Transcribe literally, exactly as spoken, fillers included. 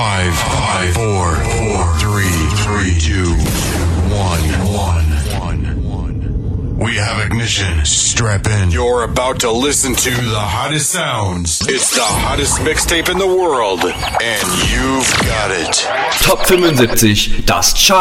Five, five, four, four, three, three, two, one, one, one. We have ignition. Strap in. You're about to listen to the hottest sounds. It's the hottest mixtape in the world, and you've got it. Top fünfundsiebzig, das Chart